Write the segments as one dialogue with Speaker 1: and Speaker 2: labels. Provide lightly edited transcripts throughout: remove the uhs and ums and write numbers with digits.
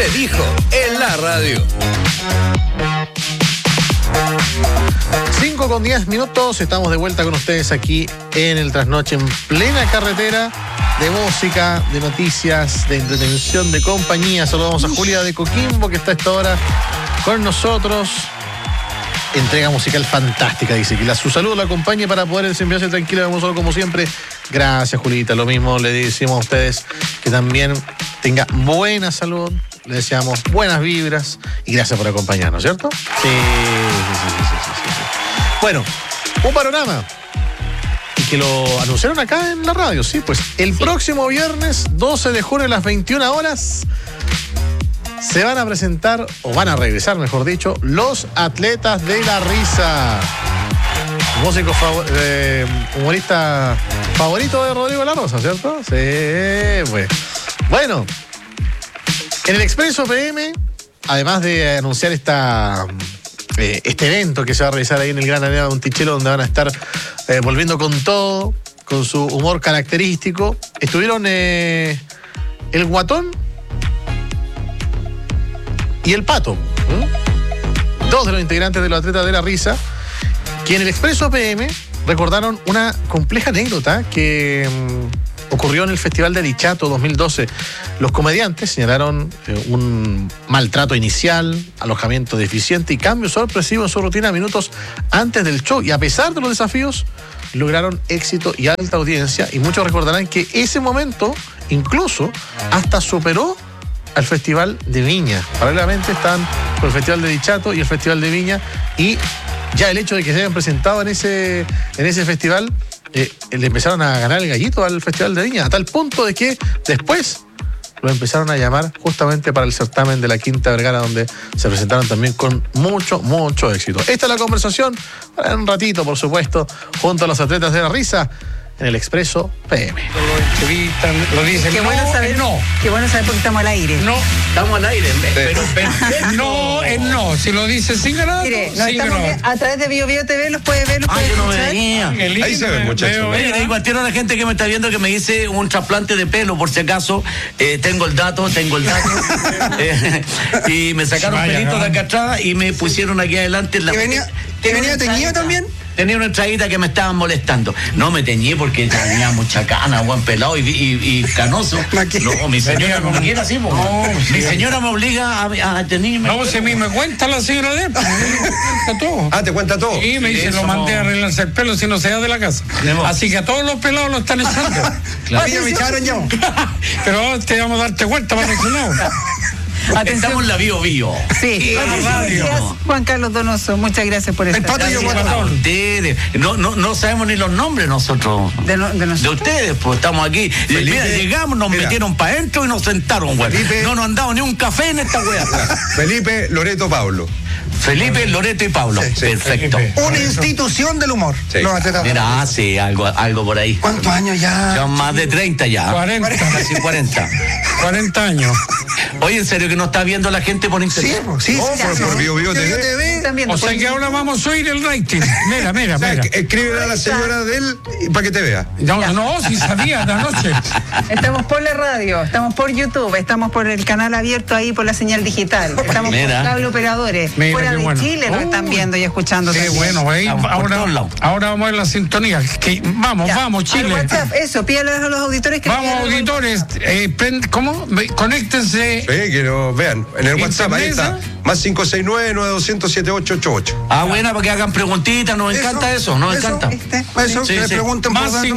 Speaker 1: Se dijo en la radio.
Speaker 2: 5:10, estamos de vuelta con ustedes aquí en el Trasnoche, en plena carretera de música, de noticias, de entretención, de compañía. Saludamos a Julia de Coquimbo, que está a esta hora con nosotros. Entrega musical fantástica, dice que su saludo la acompañe para poder desempeñarse tranquila como siempre. Gracias, Julita. Lo mismo le decimos a ustedes, que también tenga buena salud. Le deseamos buenas vibras y gracias por acompañarnos, ¿cierto? Sí. Bueno, un panorama y que lo anunciaron acá en la radio, sí, pues el próximo viernes 12 de junio a las 21 horas se van a presentar, o van a regresar, mejor dicho, los Atletas de la Risa. Músico humorista favorito de Rodrigo La Rosa, ¿cierto? Sí, pues. Bueno, en el Expreso PM, además de anunciar este evento que se va a realizar ahí en el Gran Arena de Monticello, donde van a estar volviendo con todo, con su humor característico, estuvieron el Guatón y el Pato, dos de los integrantes de los Atletas de la Risa, que en el Expreso PM recordaron una compleja anécdota que ocurrió en el Festival de Dichato 2012. Los comediantes señalaron un maltrato inicial, alojamiento deficiente y cambio sorpresivo en su rutina minutos antes del show. Y a pesar de los desafíos, lograron éxito y alta audiencia. Y muchos recordarán que ese momento incluso hasta superó al Festival de Viña. Paralelamente están con el Festival de Dichato y el Festival de Viña, y ya el hecho de que se hayan presentado en ese festival, le empezaron a ganar el gallito al Festival de Viña, a tal punto de que después lo empezaron a llamar justamente para el certamen de la Quinta Vergara, donde se presentaron también con mucho éxito. Esta es la conversación para un ratito, por supuesto, junto a los Atletas de la Risa, en el Expreso PM.
Speaker 3: Lo entrevistan, lo dicen.
Speaker 4: Qué bueno saber, qué bueno saber porque estamos al aire.
Speaker 3: No,
Speaker 1: Estamos al aire, pero perfecto.
Speaker 3: no, si lo dice sin ganar.
Speaker 4: Mire, a través de Bio TV los puede ver, los puede
Speaker 1: yo no
Speaker 4: escuchar.
Speaker 1: venía.
Speaker 3: Ahí se ve, muchachos.
Speaker 1: Oye, le digo a la gente que me está viendo que me hice un trasplante de pelo, por si acaso. Tengo el dato. Y me sacaron pelitos de acá atrás y me pusieron aquí adelante en la...
Speaker 5: ¿Que venía teñido también?
Speaker 1: Tenía una entradita que me estaban molestando. No me teñí porque tenía mucha cana, buen pelado y canoso. No, mi señora me obliga así, mi señora me obliga a teñirme.
Speaker 3: No, se me cuenta la señora de él. Me cuenta todo.
Speaker 5: Ah, ¿te cuenta todo?
Speaker 3: Sí, me dice, lo mandé a arreglarse el pelo si no se da de la casa. Así que a todos los pelados lo están echando.
Speaker 5: Claro. Ya me echaron yo.
Speaker 3: Pero te vamos a darte vuelta para ese lado.
Speaker 4: Atención.
Speaker 1: Estamos en la Bio.
Speaker 4: Sí,
Speaker 3: radio.
Speaker 4: Gracias, Juan Carlos Donoso, muchas gracias por estar.
Speaker 1: Ustedes, no sabemos ni los nombres nosotros.
Speaker 4: De nosotros.
Speaker 1: De ustedes, pues estamos aquí.
Speaker 5: Felipe,
Speaker 1: mira, llegamos, nos metieron para adentro y nos sentaron, güey. No nos han dado ni un café en esta weá.
Speaker 5: Felipe, Loreto, Pablo.
Speaker 1: Felipe, Loreto y Pablo.
Speaker 5: Sí,
Speaker 1: perfecto.
Speaker 5: Una institución del humor. Sí.
Speaker 1: Mira, sí, algo por ahí.
Speaker 5: ¿Cuántos años ya?
Speaker 1: Son más de 30 ya.
Speaker 3: 40.
Speaker 1: Casi 40.
Speaker 3: 40 años.
Speaker 1: Oye, ¿en serio que no está viendo la gente por internet?
Speaker 5: Sí. Por Bio TV.
Speaker 4: Están viendo
Speaker 3: O sea que ahora vamos a subir el rating. Mira.
Speaker 5: Escríbele a la señora de él para que te vea.
Speaker 3: No, si sabía de anoche.
Speaker 4: Estamos por la radio, estamos por YouTube, estamos por el canal abierto ahí por la señal digital, estamos por cable operadores. Fuera de
Speaker 3: bueno.
Speaker 4: Chile nos están viendo y escuchando.
Speaker 3: Qué
Speaker 4: también.
Speaker 3: bueno, ahí ahora vamos a ver la sintonía. Vamos, Chile.
Speaker 4: Al WhatsApp, eso, pídale a los auditores que
Speaker 3: Vamos, auditores, ¿cómo? Conéctense.
Speaker 5: Que nos vean. En el WhatsApp, ahí está. Más 569-9200-7888.
Speaker 1: Buena, para que hagan preguntitas, nos encanta eso, nos encanta.
Speaker 5: Eso,
Speaker 1: Sí,
Speaker 5: que le
Speaker 1: sí.
Speaker 5: pregunten
Speaker 3: Más
Speaker 5: por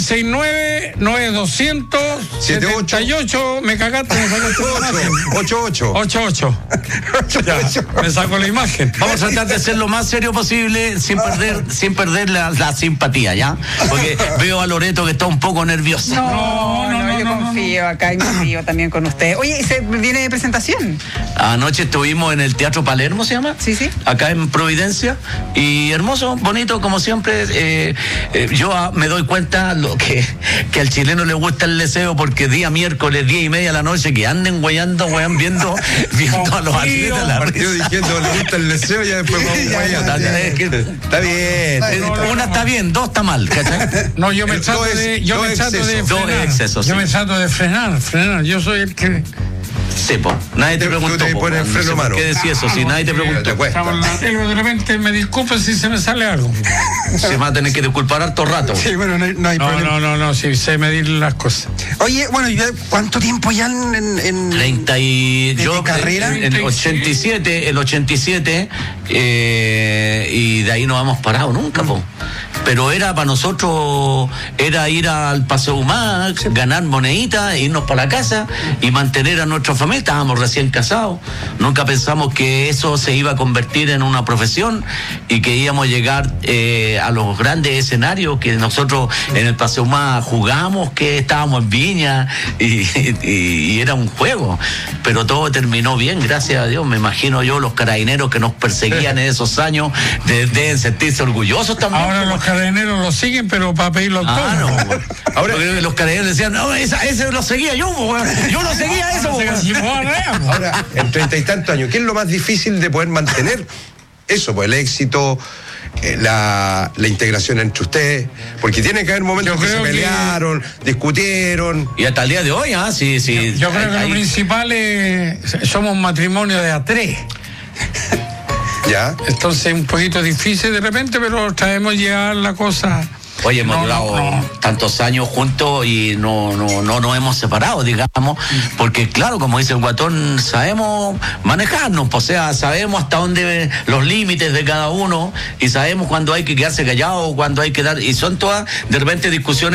Speaker 3: 569-9200-78. Me cagaste, me sacaste la imagen.
Speaker 5: 88.
Speaker 3: 88. Ya, me saco la imagen.
Speaker 1: Vamos a tratar de ser lo más serio posible sin perder la simpatía, ¿ya? Porque veo a Loreto que está un poco nerviosa.
Speaker 4: No, yo confío acá y confío también con usted. Oye, ¿se viene de presentación?
Speaker 1: Anoche estuvimos en el Teatro Palermo, ¿se llama?
Speaker 4: Sí.
Speaker 1: Acá en Providencia. Y hermoso, bonito, como siempre. Yo me doy cuenta que al chileno le gusta el deseo, porque día miércoles, 10:30 de la noche, que anden guayando, viendo a los atletas la
Speaker 5: partido diciendo le gusta el deseo, ya después vamos guayando. Está bien.
Speaker 1: Una está bien, dos está mal, ¿cachai?
Speaker 3: No, yo me trato de frenar.
Speaker 1: Dos excesos.
Speaker 3: Yo me trato de frenar. Yo soy el que
Speaker 1: Sí, pues. Nadie te preguntó.
Speaker 5: Tú te pones freno mano.
Speaker 1: ¿Qué decís eso? Si nadie te preguntó.
Speaker 3: Estamos en la tele, de repente me disculpo si se me sale algo.
Speaker 1: Se va a tener que disculpar harto rato.
Speaker 6: Sí, bueno, no hay problema.
Speaker 3: No, sí, sé medir las cosas.
Speaker 6: Oye, bueno, ¿cuánto tiempo ya en
Speaker 1: 30 y... Yo,
Speaker 6: carrera?
Speaker 1: En el 87, y de ahí no hemos parado nunca, po. Pero era para nosotros, era ir al Paseo Humá, ganar moneditas, irnos para la casa y mantener a nuestra familia. Estábamos recién casados, nunca pensamos que eso se iba a convertir en una profesión y que íbamos a llegar a los grandes escenarios que nosotros en el Paseo Humá jugamos, que estábamos en Viña y era un juego, pero todo terminó bien, gracias a Dios. Me imagino yo, los carabineros que nos perseguían en esos años deben sentirse orgullosos también.
Speaker 3: Ahora los carabineros lo siguen, pero para pedir los autógrafos.
Speaker 1: Ahora los carabineros decían, no, ese lo seguía yo, yo lo seguía eso.
Speaker 5: Ahora, en 30 y tantos años, ¿qué es lo más difícil de poder mantener eso? Pues el éxito, la integración entre ustedes, porque tiene que haber momentos que se pelearon, discutieron.
Speaker 1: Y hasta el día de hoy, sí.
Speaker 3: Yo creo que lo principal es, somos un matrimonio de A3.
Speaker 5: ¿Ya?
Speaker 3: Entonces un poquito difícil de repente, pero traemos ya la cosa.
Speaker 1: Oye, hemos durado tantos años juntos y no nos hemos separado, digamos, porque claro, como dice el Guatón, sabemos manejarnos, o sea, sabemos hasta dónde los límites de cada uno y sabemos cuando hay que quedarse callado, cuando hay que dar, y son todas de repente discusiones